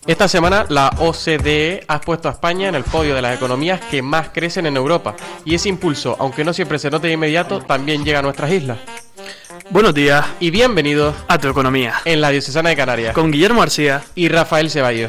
Esta semana la OCDE ha puesto a España en el podio de las economías que más crecen en Europa, y ese impulso, aunque no siempre se note de inmediato, también llega a nuestras islas. Buenos días Y bienvenidos a Tu Economía, en la Diocesana de Canarias, con Guillermo García y Rafael Ceballos.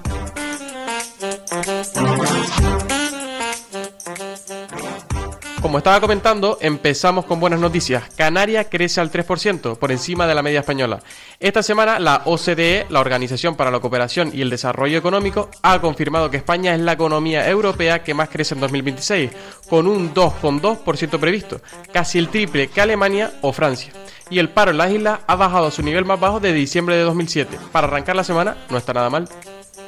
Como estaba comentando, empezamos con buenas noticias. Canarias crece al 3%, por encima de la media española. Esta semana la OCDE, la Organización para la Cooperación y el Desarrollo Económico, ha confirmado que España es la economía europea que más crece en 2026, con un 2,2% previsto, casi el triple que Alemania o Francia. Y el paro en las islas ha bajado a su nivel más bajo desde diciembre de 2007. Para arrancar la semana no está nada mal.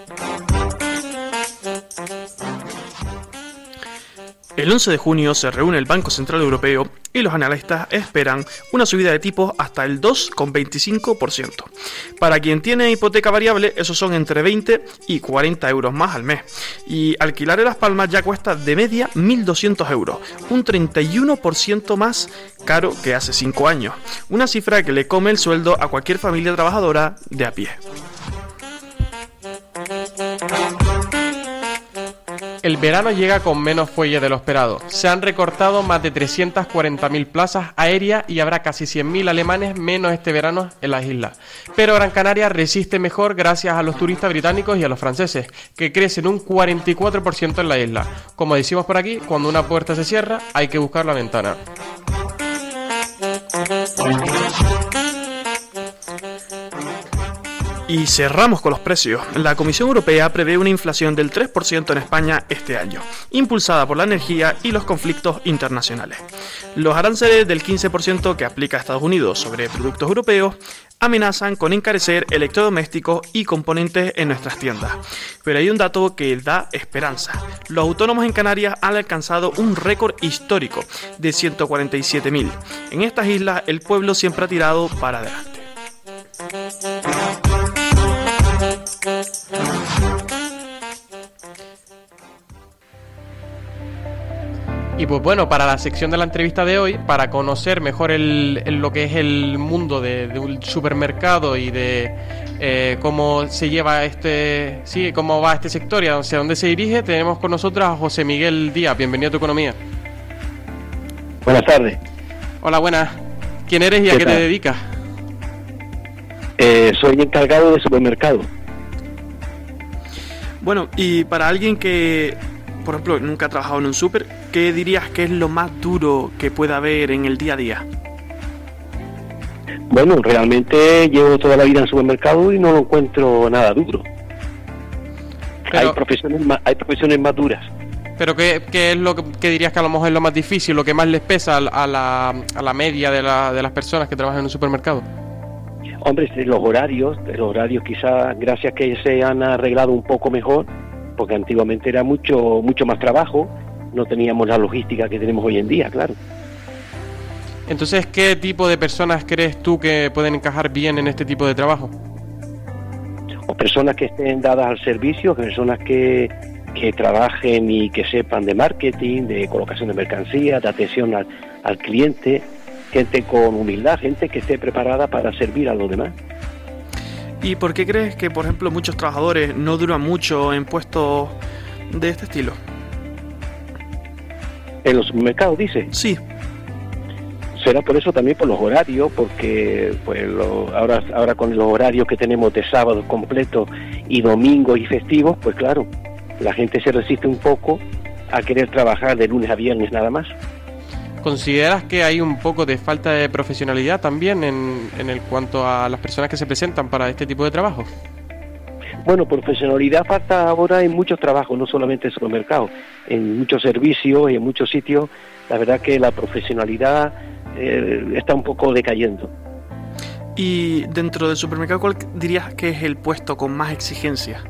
El 11 de junio se reúne el Banco Central Europeo y los analistas esperan una subida de tipos hasta el 2,25%. Para quien tiene hipoteca variable, esos son entre 20 y 40 euros más al mes. Y alquilar en Las Palmas ya cuesta de media 1.200 euros, un 31% más caro que hace 5 años. Una cifra que le come el sueldo a cualquier familia trabajadora de a pie. El verano llega con menos fuelle de lo esperado. Se han recortado más de 340.000 plazas aéreas y habrá casi 100.000 alemanes menos este verano en las islas. Pero Gran Canaria resiste mejor gracias a los turistas británicos y a los franceses, que crecen un 44% en la isla. Como decimos por aquí, cuando una puerta se cierra, hay que buscar la ventana. Y cerramos con los precios. La Comisión Europea prevé una inflación del 3% en España este año, impulsada por la energía y los conflictos internacionales. Los aranceles del 15% que aplica Estados Unidos sobre productos europeos amenazan con encarecer electrodomésticos y componentes en nuestras tiendas. Pero hay un dato que da esperanza. Los autónomos en Canarias han alcanzado un récord histórico de 147.000. En estas islas el pueblo siempre ha tirado para adelante. Y pues bueno, para la sección de la entrevista de hoy, para conocer mejor lo que es el mundo de un supermercado y de cómo se lleva cómo va este sector y hacia dónde se dirige, tenemos con nosotros a José Miguel Díaz. Bienvenido a Tu Economía. Buenas tardes. Hola, buenas. ¿Quién eres y a qué te dedicas? Soy encargado de supermercado. Bueno, y para alguien que, por ejemplo, nunca ha trabajado en un súper, ¿qué dirías que es lo más duro que pueda haber en el día a día? Bueno, realmente llevo toda la vida en supermercado y no lo encuentro nada duro. Pero, hay profesiones más duras. Pero ¿qué es lo que dirías que a lo mejor es lo más difícil, lo que más les pesa a la media de las personas que trabajan en un supermercado? Hombre, los horarios quizás, gracias que se han arreglado un poco mejor, porque antiguamente era mucho más trabajo, no teníamos la logística que tenemos hoy en día, claro. Entonces, ¿qué tipo de personas crees tú que pueden encajar bien en este tipo de trabajo? O personas que estén dadas al servicio, personas que trabajen y que sepan de marketing, de colocación de mercancías, de atención al cliente, gente con humildad, gente que esté preparada para servir a los demás. ¿Y por qué crees que, por ejemplo, muchos trabajadores no duran mucho en puestos de este estilo? ¿En los supermercados, dice? Sí. Será por eso también, por los horarios, porque pues ahora con los horarios que tenemos de sábado completo y domingo y festivos, pues claro, la gente se resiste un poco a querer trabajar de lunes a viernes nada más. ¿Consideras que hay un poco de falta de profesionalidad también en el cuanto a las personas que se presentan para este tipo de trabajo? Bueno, profesionalidad falta ahora en muchos trabajos, no solamente en supermercados, en muchos servicios y en muchos sitios. La verdad que la profesionalidad está un poco decayendo. Y dentro del supermercado, ¿cuál dirías que es el puesto con más exigencia?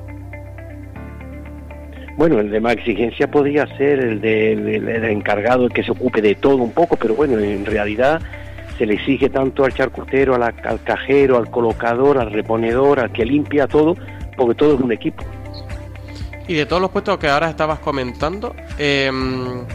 Bueno, el de más exigencia podría ser el del encargado, el que se ocupe de todo un poco, pero bueno, en realidad se le exige tanto al charcutero, al cajero, al colocador, al reponedor, al que limpia todo, porque todo es un equipo. Y de todos los puestos que ahora estabas comentando,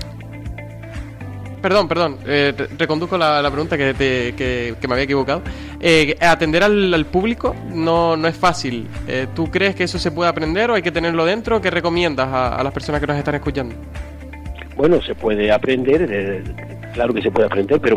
Perdón, reconduzco la pregunta que me había equivocado. Atender al público no es fácil. ¿Tú crees que eso se puede aprender o hay que tenerlo dentro? ¿Qué recomiendas a las personas que nos están escuchando? Bueno, se puede aprender, claro que se puede aprender, pero